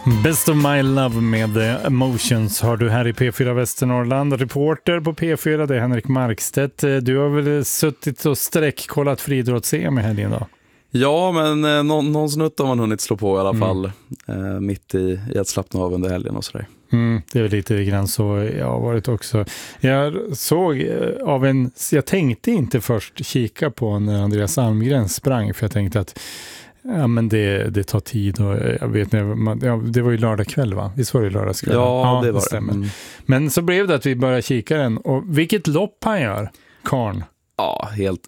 Best of my love med Emotions har du här i P4 Västernorrland. Reporter på P4, det är Henrik Markstedt. Du har väl suttit och sträckkollat friidrotts-EM i helgen då? Ja, men någon snutt har man hunnit slå på i alla fall. Mitt i att slappna av under helgen och sådär. Det är lite grann så jag har varit också. Jag tänkte inte först kika på när Andreas Almgren sprang, för jag tänkte att ja, men det tar tid och jag vet det var ju lördag kväll, va? Visst var det lördagskväll? Ja, det var det. Stämmer. Men så blev det att vi började kika den, och vilket lopp han gör, Karn. Ja, helt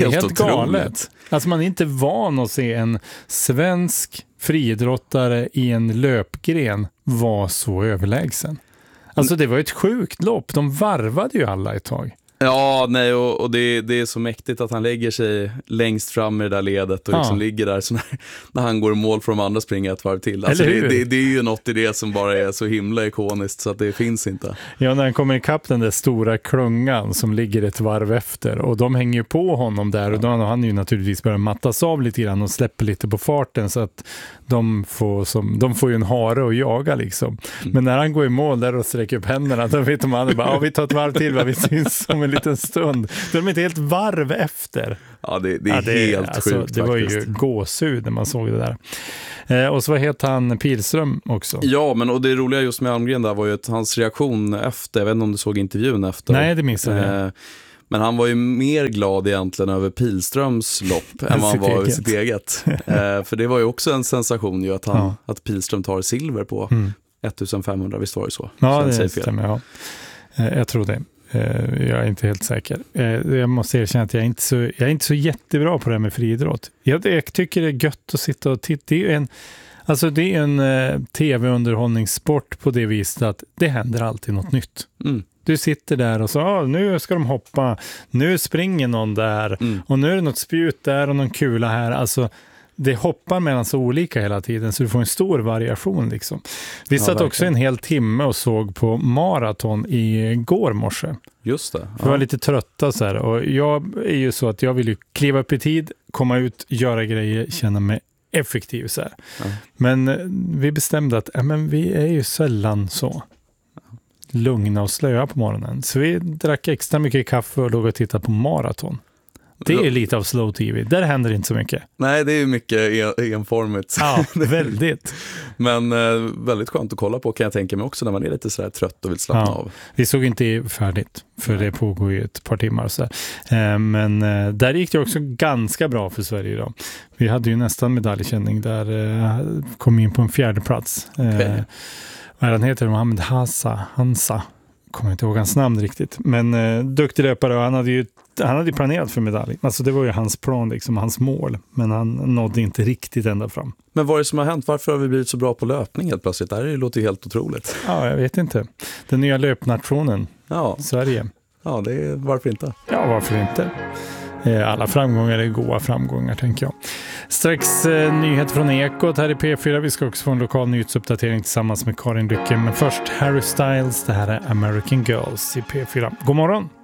galet. Alltså man är inte van att se en svensk friidrottare i en löpgren vara så överlägsen. Alltså det var ett sjukt lopp. De varvade ju alla ett tag. Ja, nej, och det är så mäktigt att han lägger sig längst fram i det där ledet och liksom ligger där så när han går i mål för de andra springer ett varv till. Alltså det är ju något i det som bara är så himla ikoniskt så att det finns inte. Ja, när han kommer ikapp den där stora klungan som ligger ett varv efter, och de hänger ju på honom där, och då har han ju naturligtvis börjat mattas av lite grann och släpper lite på farten så att de får ju en hare att jaga liksom. Men när han går i mål där och sträcker upp händerna, då vet de andra bara, vi tar ett varv till, vad vi syns om en liten stund. De är inte helt varv efter. Ja, det är helt alltså, sjukt. Det var ju gåshud när man såg det där. Och så vad heter han, Pilström också? Ja, men och det roliga just med Almgren där var ju att hans reaktion efter, jag vet inte om du såg intervjun efter. Nej, det missade jag. Men han var ju mer glad egentligen över Pilströms lopp än vad han var över sitt eget. För det var ju också en sensation ju att Pilström tar silver på 1500, visst var det så? Ja, det stämmer, ja. Jag tror det. Jag är inte helt säker. Jag måste erkänna att jag är inte så jättebra på det här med friidrott. Jag tycker det är gött att sitta och titta. Det är en tv-underhållningssport på det viset att det händer alltid något nytt. Du sitter där och så, nu ska de hoppa, nu springer någon där och nu är det något spjut där och någon kula här. Alltså det hoppar mellan så olika hela tiden så du får en stor variation liksom. Vi satt också en hel timme och såg på maraton i går morse. Just det. Vi var lite trötta så här, och jag är ju så att jag vill ju kliva upp i tid, komma ut, göra grejer, känna mig effektiv så här. Men vi bestämde att vi är ju sällan så lugna och slöa på morgonen. Så vi drack extra mycket kaffe och låg och tittade på maraton. Det är lite av slow tv. Där händer inte så mycket. Nej, det är mycket enformigt. Ja, väldigt. Men väldigt skönt att kolla på, kan jag tänka mig också, när man är lite sådär trött och vill slappna av. Vi såg inte färdigt, för det pågår ju ett par timmar. Så. Men där gick det också ganska bra för Sverige idag. Vi hade ju nästan medaljkänning där. Kom in på en 4:e plats. Han heter Mohamed Hansa. Kommer inte ihåg hans namn riktigt. Men duktig löpare, och han hade ju planerat för medalj. Alltså det var ju hans plan, liksom, hans mål. Men han nådde inte riktigt ända fram. Men vad är det som har hänt? Varför har vi blivit så bra på löpning helt plötsligt? Det låter ju helt otroligt. Ja, jag vet inte. Den nya löpnationen. Ja. Sverige. Ja, varför inte? Ja, varför inte? Alla framgångar är goda framgångar, tänker jag. Strax nyheter från Ekot här i P4. Vi ska också få en lokal nyhetsuppdatering tillsammans med Karin Lycke. Men först Harry Styles, det här är American Girls i P4. God morgon!